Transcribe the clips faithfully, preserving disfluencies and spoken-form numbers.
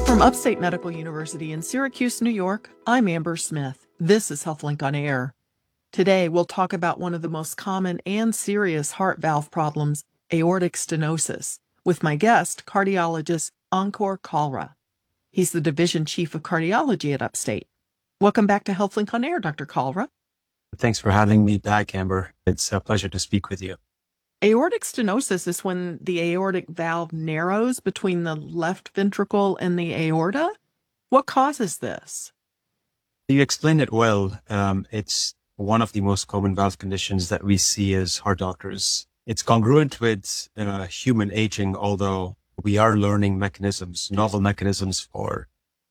From Upstate Medical University in Syracuse, New York, I'm Amber Smith. This is HealthLink on Air. Today, we'll talk about one of the most common and serious heart valve problems, aortic stenosis, with my guest, cardiologist Ankur Kalra. He's the Division Chief of Cardiology at Upstate. Welcome back to HealthLink on Air, Doctor Kalra. Thanks for having me back, Amber. It's a pleasure to speak with you. Aortic stenosis is when the aortic valve narrows between the left ventricle and the aorta. What causes this? You explained it well. Um, it's one of the most common valve conditions that we see as heart doctors. It's congruent with uh, human aging, although we are learning mechanisms, novel mechanisms for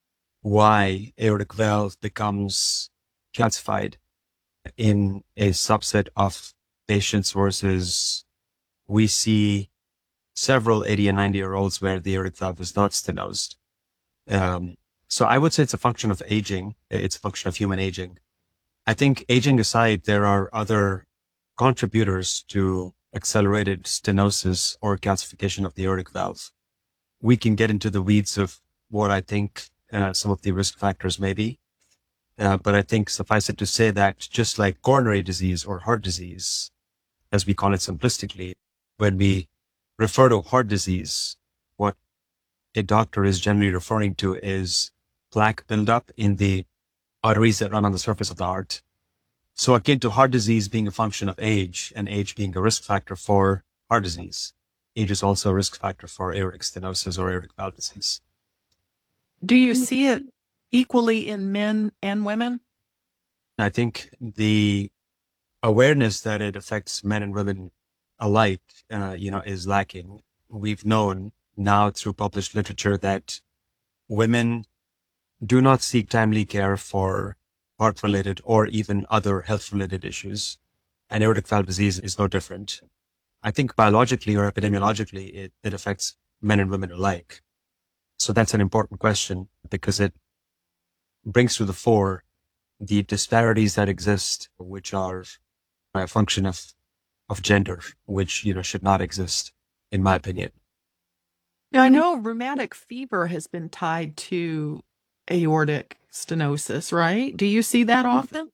why aortic valve becomes calcified in a subset of patients versus we see several eighty and ninety year olds where the aortic valve is not stenosed. Um, so I would say it's a function of aging. It's a function of human aging. I think aging aside, there are other contributors to accelerated stenosis or calcification of the aortic valve. We can get into the weeds of what I think uh, some of the risk factors may be. Uh, but I think suffice it to say that just like coronary disease or heart disease, as we call it simplistically, when we refer to heart disease, what a doctor is generally referring to is plaque buildup in the arteries that run on the surface of the heart. So akin to heart disease being a function of age and age being a risk factor for heart disease, age is also a risk factor for aortic stenosis or aortic valve disease. Do you see it equally in men and women? I think the awareness that it affects men and women alike, uh, you know, is lacking. We've known now through published literature that women do not seek timely care for heart-related or even other health-related issues, and aortic valve disease is no different. I think biologically or epidemiologically, it, it affects men and women alike. So that's an important question because it brings to the fore the disparities that exist, which are a function of of gender, which, you know, should not exist, in my opinion. Now, I know rheumatic fever has been tied to aortic stenosis, right? Do you see that often?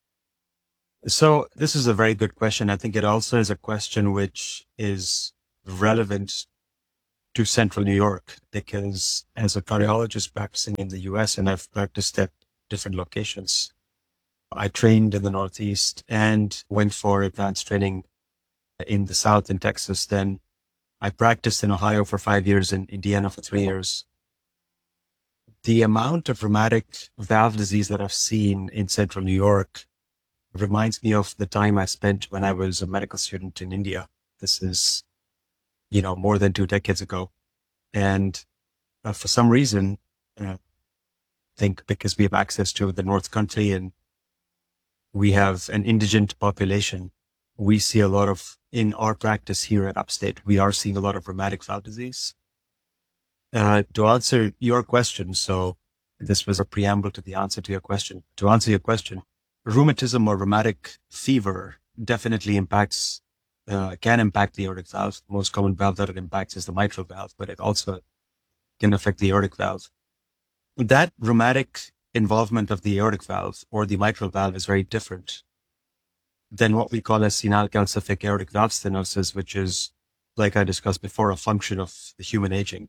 So this is a very good question. I think it also is a question which is relevant to central New York, because as a cardiologist practicing in the U S, and I've practiced at different locations, I trained in the Northeast and went for advanced training in the South in Texas. Then I practiced in Ohio for five years and Indiana for three years. The amount of rheumatic valve disease that I've seen in central New York reminds me of the time I spent when I was a medical student in India. This is, you know, more than two decades ago. And uh, for some reason, uh, I think because we have access to the North Country and we have an indigent population, we see a lot of, in our practice here at Upstate, we are seeing a lot of rheumatic valve disease. Uh, to answer your question, so this was a preamble to the answer to your question. To answer your question, rheumatism or rheumatic fever definitely impacts, uh, can impact the aortic valve. The most common valve that it impacts is the mitral valve, but it also can affect the aortic valve. That rheumatic involvement of the aortic valve or the mitral valve is very different than what we call as senile calcific aortic valve stenosis, which is, like I discussed before, a function of the human aging,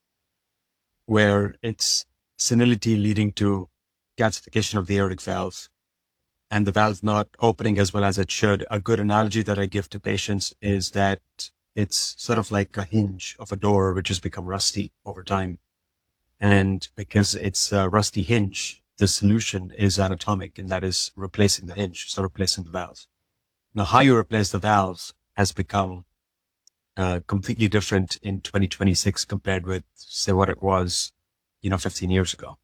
where it's senility leading to calcification of the aortic valve and the valve not opening as well as it should. A good analogy that I give to patients is that it's sort of like a hinge of a door which has become rusty over time. And because it's a rusty hinge, the solution is anatomic, and that is replacing the hinge, so replacing the valve. Now, how you replace the valve has become uh, completely different in twenty twenty-six compared with, say, what it was, you know, fifteen years ago.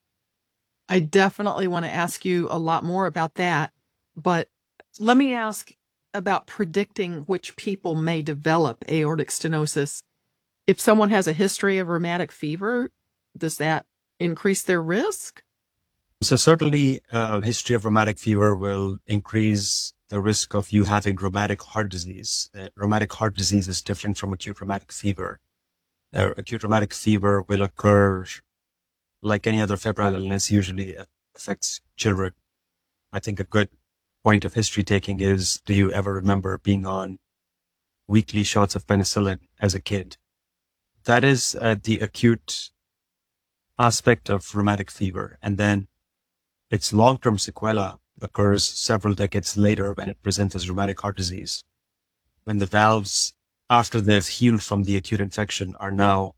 I definitely want to ask you a lot more about that, but let me ask about predicting which people may develop aortic stenosis. If someone has a history of rheumatic fever, does that increase their risk? So certainly a uh, history of rheumatic fever will increase the risk of you having rheumatic heart disease. Uh, rheumatic heart disease is different from acute rheumatic fever. Uh, acute rheumatic fever will occur like any other febrile illness, usually affects children. I think a good point of history taking is, do you ever remember being on weekly shots of penicillin as a kid? That is uh, the acute aspect of rheumatic fever. And then its long-term sequela occurs several decades later when it presents as rheumatic heart disease, when the valves, after they've healed from the acute infection, are now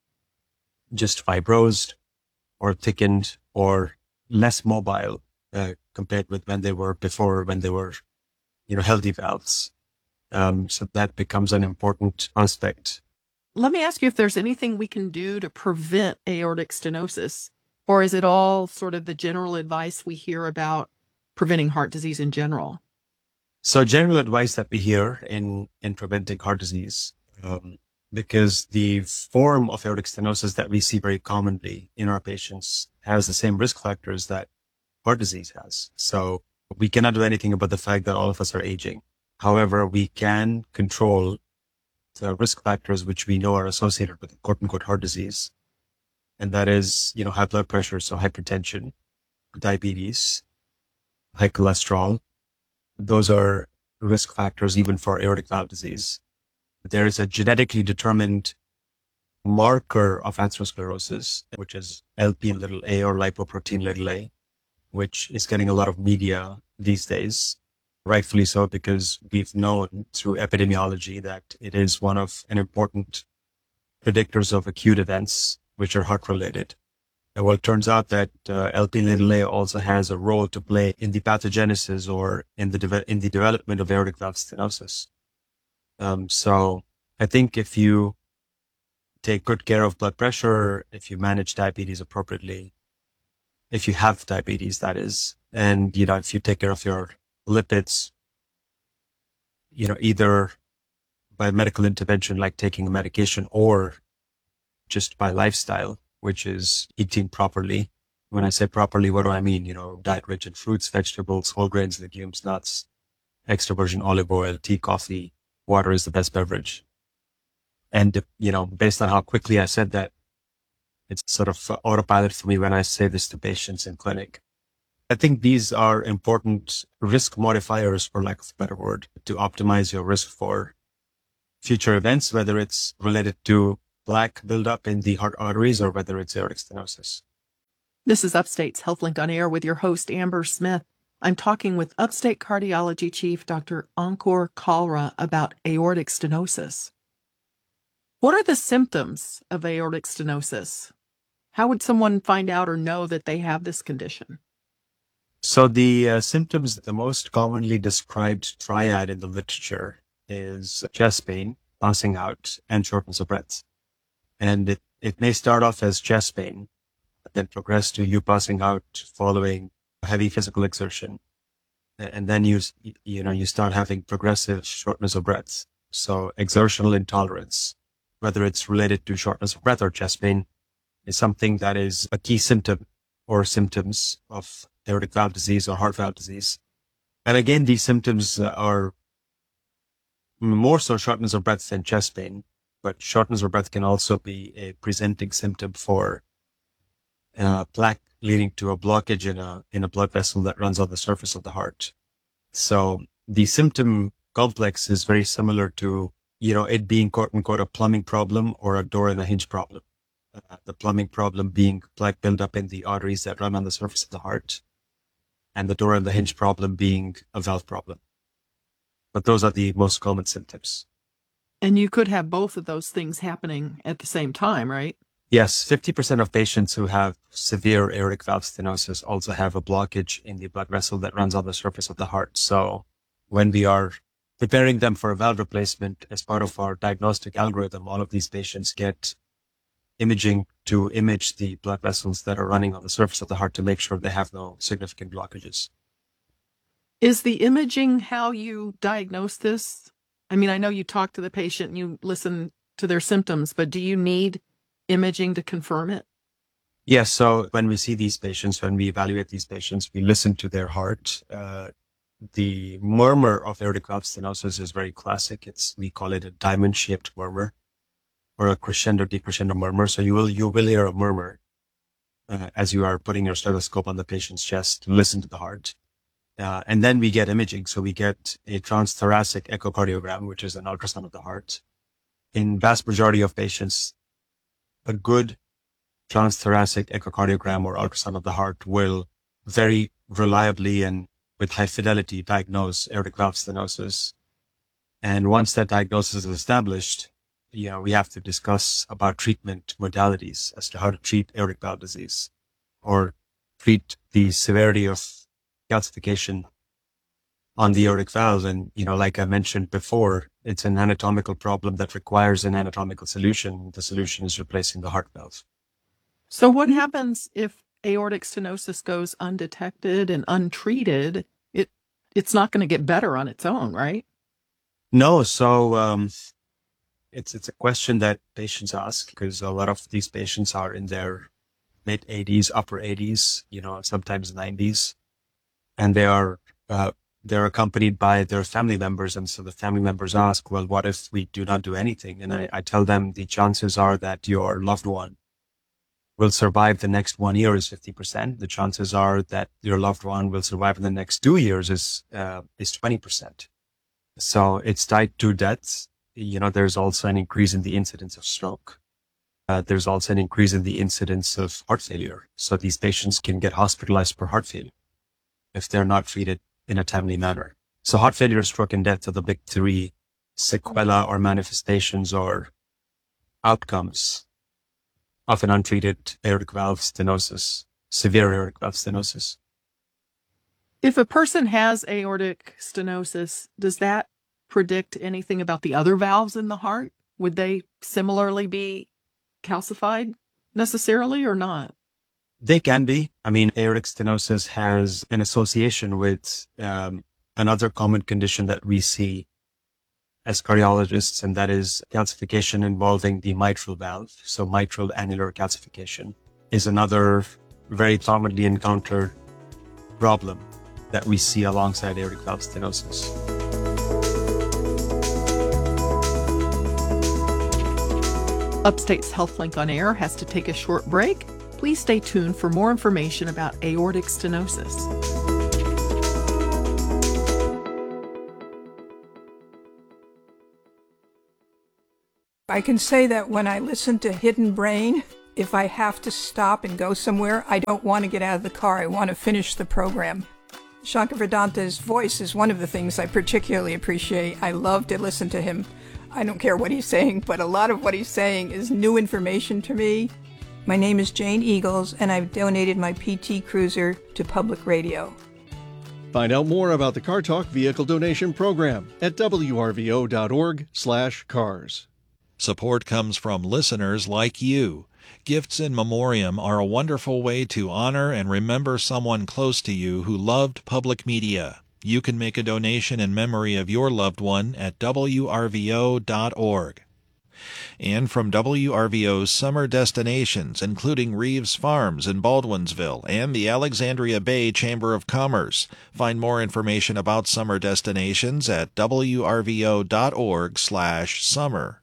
just fibrosed or thickened or less mobile uh, compared with when they were before, when they were, you know, healthy valves. Um, so that becomes an important aspect. Let me ask you if there's anything we can do to prevent aortic stenosis, or is it all sort of the general advice we hear about preventing heart disease in general? So general advice that we hear in, in preventing heart disease, um, because the form of aortic stenosis that we see very commonly in our patients has the same risk factors that heart disease has. So we cannot do anything about the fact that all of us are aging. However, we can control the risk factors which we know are associated with quote unquote heart disease. And that is, you know, high blood pressure, so hypertension, diabetes, high cholesterol. Those are risk factors even for aortic valve disease. There is a genetically determined marker of atherosclerosis, which is L P little a or lipoprotein little a, which is getting a lot of media these days. Rightfully so, because we've known through epidemiology that it is one of an important predictors of acute events, which are heart related. And well, it turns out that uh, L P little a also has a role to play in the pathogenesis or in the de- in the development of aortic valve stenosis. Um, so I think if you take good care of blood pressure, if you manage diabetes appropriately, if you have diabetes, that is, and, you know, if you take care of your lipids, you know, either by medical intervention, like taking a medication, or just by lifestyle, which is eating properly. When I say properly, what do I mean? You know, diet rich in fruits, vegetables, whole grains, legumes, nuts, extra virgin olive oil, tea, coffee, water is the best beverage. And, you know, based on how quickly I said that, it's sort of autopilot for me when I say this to patients in clinic. I think these are important risk modifiers, for lack of a better word, to optimize your risk for future events, whether it's related to plaque buildup in the heart arteries or whether it's aortic stenosis. This is Upstate's HealthLink on Air with your host, Amber Smith. I'm talking with Upstate Cardiology Chief Doctor Ankur Kalra about aortic stenosis. What are the symptoms of aortic stenosis? How would someone find out or know that they have this condition? So the uh, symptoms, the most commonly described triad in the literature is chest pain, passing out, and shortness of breath. And it, it may start off as chest pain, but then progress to you passing out following heavy physical exertion. And then you, you know, you start having progressive shortness of breath. So exertional intolerance, whether it's related to shortness of breath or chest pain, is something that is a key symptom or symptoms of aortic valve disease or heart valve disease. And again, these symptoms are more so shortness of breath than chest pain, but shortness of breath can also be a presenting symptom for uh, plaque leading to a blockage in a, in a blood vessel that runs on the surface of the heart. So the symptom complex is very similar to, you know, it being quote unquote a plumbing problem or a door in a hinge problem. Uh, the plumbing problem being plaque buildup in the arteries that run on the surface of the heart, and the door and the hinge problem being a valve problem. But those are the most common symptoms. And you could have both of those things happening at the same time, right? Yes, fifty percent of patients who have severe aortic valve stenosis also have a blockage in the blood vessel that runs on the surface of the heart. So when we are preparing them for a valve replacement as part of our diagnostic algorithm, all of these patients get imaging to image the blood vessels that are running on the surface of the heart to make sure they have no significant blockages. Is the imaging how you diagnose this? I mean, I know you talk to the patient and you listen to their symptoms, but do you need imaging to confirm it? Yes. So when we see these patients, when we evaluate these patients, we listen to their heart. Uh, the murmur of aortic valve stenosis is very classic. It's, we call it a diamond shaped murmur, or a crescendo decrescendo murmur. So you will, you will hear a murmur. uh, as you are putting your stethoscope on the patient's chest to listen to the heart. Uh, and then we get imaging. So we get a transthoracic echocardiogram, which is an ultrasound of the heart. In vast majority of patients, a good transthoracic echocardiogram or ultrasound of the heart will very reliably and with high fidelity diagnose aortic valve stenosis. And once that diagnosis is established, you know, we have to discuss about treatment modalities as to how to treat aortic valve disease or treat the severity of calcification on the aortic valve. And, you know, like I mentioned before, it's an anatomical problem that requires an anatomical solution. The solution is replacing the heart valve. So what happens if aortic stenosis goes undetected and untreated? It it's not going to get better on its own, right? No. So um, it's it's a question that patients ask because a lot of these patients are in their mid eighties, upper eighties, you know, sometimes nineties, and they are uh, they're accompanied by their family members. And so the family members ask, well, what if we do not do anything? And I, I tell them the chances are that your loved one will survive the next one year is fifty percent. The chances are that your loved one will survive in the next two years is, uh, is twenty percent. So it's tied to deaths. You know, there's also an increase in the incidence of stroke. Uh, there's also an increase in the incidence of heart failure. So these patients can get hospitalized for heart failure if they're not treated in a timely manner. So heart failure, stroke, and death are the big three sequela or manifestations or outcomes of an untreated aortic valve stenosis, severe aortic valve stenosis. If a person has aortic stenosis, does that predict anything about the other valves in the heart? Would they similarly be calcified necessarily or not? They can be. I mean, aortic stenosis has an association with um, another common condition that we see as cardiologists, and that is calcification involving the mitral valve. So mitral annular calcification is another very commonly encountered problem that we see alongside aortic valve stenosis. Upstate's HealthLink on Air has to take a short break. Please stay tuned for more information about aortic stenosis. I can say that when I listen to Hidden Brain, if I have to stop and go somewhere, I don't want to get out of the car. I want to finish the program. Shankar Vedanta's voice is one of the things I particularly appreciate. I love to listen to him. I don't care what he's saying, but a lot of what he's saying is new information to me. My name is Jane Eagles, and I've donated my P T Cruiser to public radio. Find out more about the Car Talk Vehicle Donation Program at w r v o dot org slash cars. Support comes from listeners like you. Gifts in memoriam are a wonderful way to honor and remember someone close to you who loved public media. You can make a donation in memory of your loved one at w r v o dot org. And from W R V O's summer destinations, including Reeves Farms in Baldwinsville and the Alexandria Bay Chamber of Commerce. Find more information about summer destinations at w r v o dot org slash summer.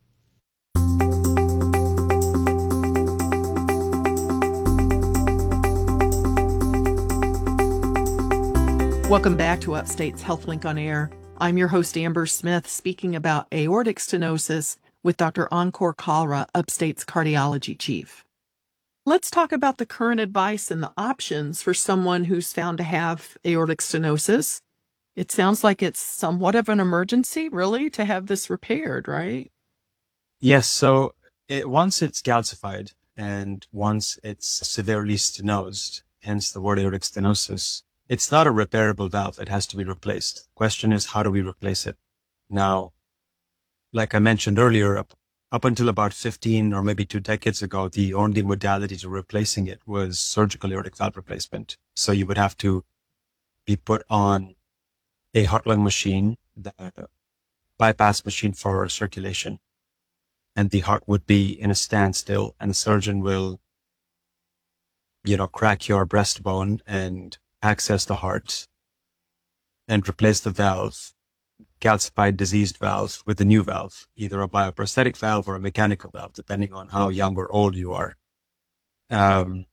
Welcome back to Upstate's HealthLink on Air. I'm your host, Amber Smith, speaking about aortic stenosis with Doctor Ankur Kalra, Upstate's cardiology chief. Let's talk about the current advice and the options for someone who's found to have aortic stenosis. It sounds like it's somewhat of an emergency, really, to have this repaired, right? Yes. So it, once it's calcified and once it's severely stenosed, hence the word aortic stenosis, it's not a repairable valve. It has to be replaced. Question is, how do we replace it? Now, like I mentioned earlier, up, up until about fifteen or maybe two decades ago, the only modality to replacing it was surgical aortic valve replacement. So you would have to be put on a heart-lung machine, the bypass machine for circulation, and the heart would be in a standstill, and the surgeon will, you know, crack your breastbone and access the heart and replace the valve, calcified diseased valve, with a new valve, either a bioprosthetic valve or a mechanical valve, depending on how young or old you are. Um,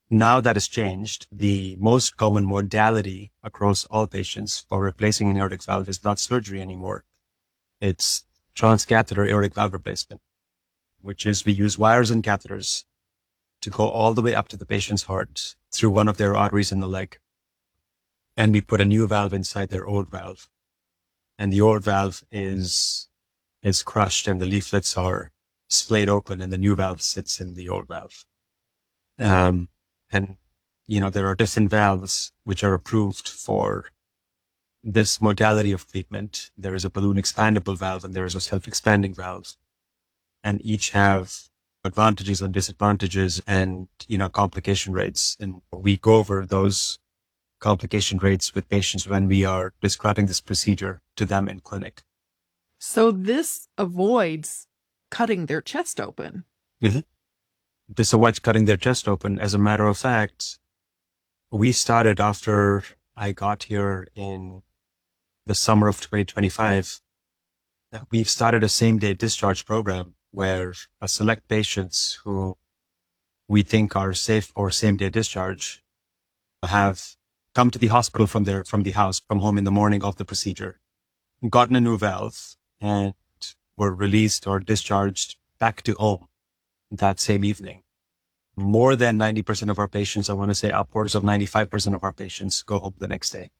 Now that has changed. The most common modality across all patients for replacing an aortic valve is not surgery anymore. It's transcatheter aortic valve replacement, which is we use wires and catheters to go all the way up to the patient's heart through one of their arteries in the leg. And we put a new valve inside their old valve. And the old valve is, is crushed and the leaflets are splayed open and the new valve sits in the old valve. Um, and, you know, there are different valves which are approved for this modality of treatment. There is a balloon expandable valve and there is a self-expanding valve. And each have advantages and disadvantages and, you know, complication rates. And we go over those complication rates with patients when we are describing this procedure to them in clinic. So this avoids cutting their chest open. Mm-hmm. This avoids cutting their chest open. As a matter of fact, we started after I got here in the summer of twenty twenty-five. We've started a same-day discharge program where a select patients who we think are safe for same-day discharge have come to the hospital from their from the house, from home in the morning of the procedure, gotten a new valve, and were released or discharged back to home that same evening. More than ninety percent of our patients, I want to say upwards of ninety-five percent of our patients go home the next day.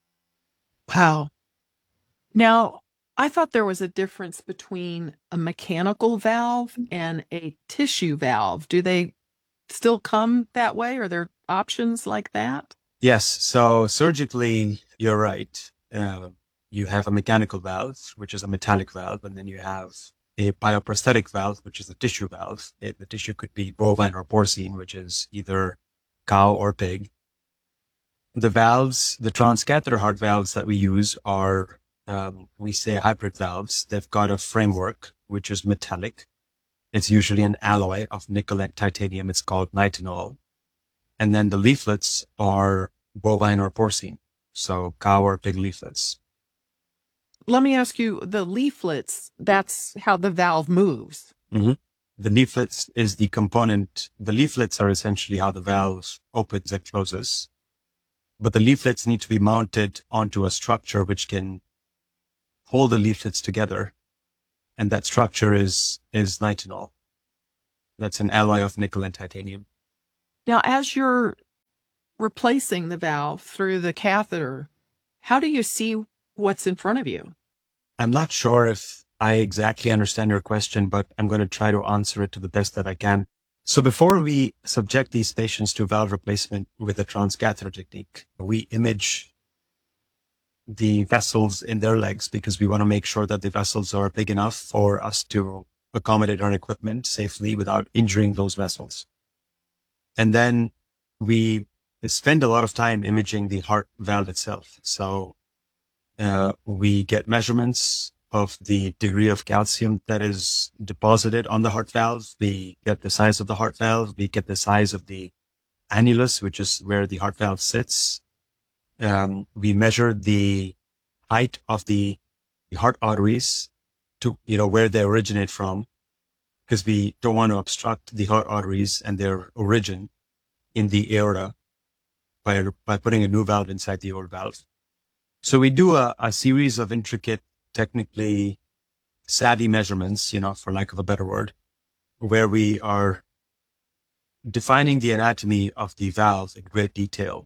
Wow. Now, I thought there was a difference between a mechanical valve and a tissue valve. Do they still come that way? Are there options like that? Yes. So surgically, you're right. Uh, you have a mechanical valve, which is a metallic valve, and then you have a bioprosthetic valve, which is a tissue valve. It, the tissue could be bovine or porcine, which is either cow or pig. The valves, the transcatheter heart valves that we use are, um, we say hybrid valves. They've got a framework, which is metallic. It's usually an alloy of nickel and titanium. It's called nitinol. And then the leaflets are bovine or porcine, so cow or pig leaflets. Let me ask you, the leaflets, that's how the valve moves. Mm-hmm. The leaflets is the component. The leaflets are essentially how the valve opens and closes. But the leaflets need to be mounted onto a structure which can hold the leaflets together. And that structure is, is nitinol. That's an alloy of nickel and titanium. Now, as you're replacing the valve through the catheter, how do you see what's in front of you? I'm not sure if I exactly understand your question, but I'm going to try to answer it to the best that I can. So before we subject these patients to valve replacement with a transcatheter technique, we image the vessels in their legs because we want to make sure that the vessels are big enough for us to accommodate our equipment safely without injuring those vessels. And then we spend a lot of time imaging the heart valve itself. So uh, we get measurements of the degree of calcium that is deposited on the heart valve. We get the size of the heart valve. We get the size of the annulus, which is where the heart valve sits. Um, we measure the height of the, the heart arteries to, you know, where they originate from, because we don't want to obstruct the heart arteries and their origin in the aorta by, by putting a new valve inside the old valve. So we do a, a series of intricate, technically savvy measurements, you know, for lack of a better word, where we are defining the anatomy of the valve in great detail.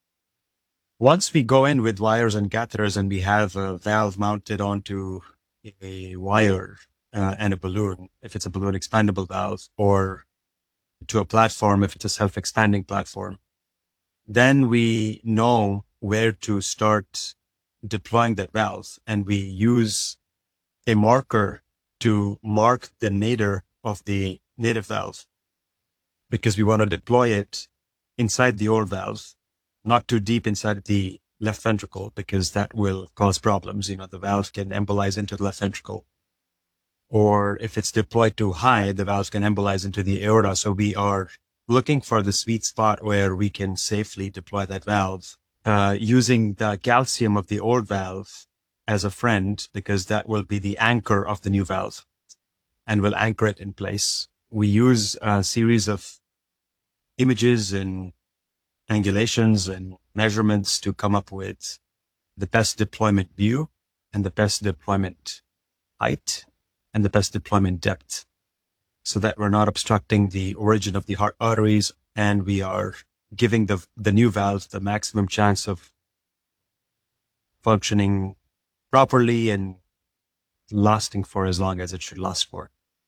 Once we go in with wires and catheters and we have a valve mounted onto a wire uh, and a balloon, if it's a balloon expandable valve, or to a platform, if it's a self-expanding platform, then we know where to start deploying that valve. And we use a marker to mark the nadir of the native valve because we want to deploy it inside the old valve, not too deep inside the left ventricle, because that will cause problems. You know, the valve can embolize into the left ventricle. Or if it's deployed too high, the valve can embolize into the aorta. So we are looking for the sweet spot where we can safely deploy that valve, uh, using the calcium of the old valve as a friend, because that will be the anchor of the new valve and will anchor it in place. We use a series of images and angulations and measurements to come up with the best deployment view and the best deployment height and the best deployment depth, so that we're not obstructing the origin of the heart arteries, and we are giving the the new valve the maximum chance of functioning properly and lasting for as long as it should last for.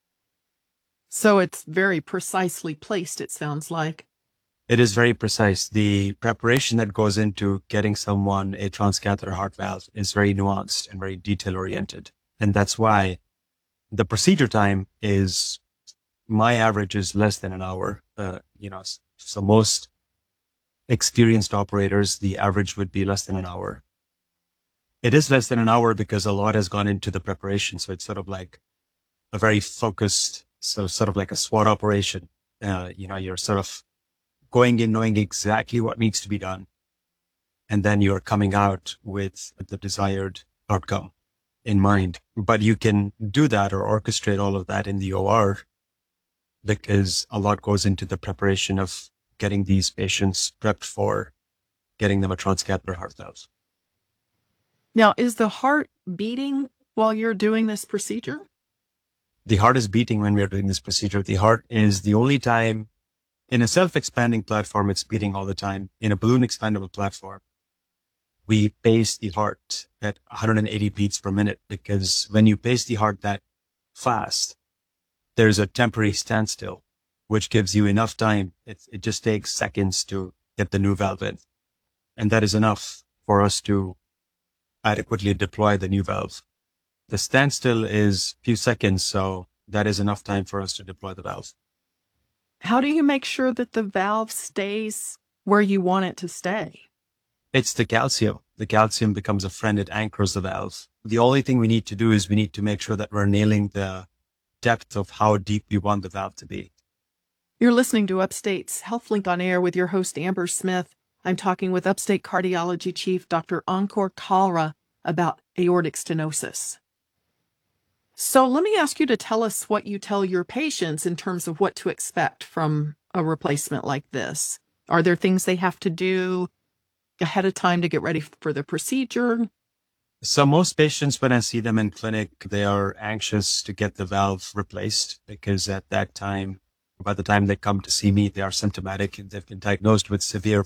So it's very precisely placed, it sounds like. It is very precise. The preparation that goes into getting someone a transcatheter heart valve is very nuanced and very detail oriented. And that's why the procedure time is, my average is less than an hour. Uh, you know, so most experienced operators, the average would be less than an hour. It is less than an hour because a lot has gone into the preparation. So it's sort of like a very focused, so sort of like a SWOT operation. Uh, you know, you're sort of going in knowing exactly what needs to be done. And then you're coming out with the desired outcome in mind. But you can do that or orchestrate all of that in the O R, because a lot goes into the preparation of getting these patients prepped for getting them a transcatheter heart valve. Now, is the heart beating while you're doing this procedure? The heart is beating when we are doing this procedure. The heart is the only time in a self-expanding platform, it's beating all the time. In a balloon expandable platform, we pace the heart at one hundred eighty beats per minute, because when you pace the heart that fast, there's a temporary standstill, which gives you enough time. It, it just takes seconds to get the new valve in. And that is enough for us to adequately deploy the new valve. The standstill is a few seconds, so that is enough time for us to deploy the valve. How do you make sure that the valve stays where you want it to stay? It's the calcium. The calcium becomes a friend. It anchors the valve. The only thing we need to do is we need to make sure that we're nailing the depth of how deep we want the valve to be. You're listening to Upstate's HealthLink on Air with your host, Amber Smith. I'm talking with Upstate Cardiology Chief Doctor Ankur Kalra about aortic stenosis. So let me ask you to tell us what you tell your patients in terms of what to expect from a replacement like this. Are there things they have to do ahead of time to get ready for the procedure? So most patients, when I see them in clinic, they are anxious to get the valve replaced, because at that time, by the time they come to see me, they are symptomatic and they've been diagnosed with severe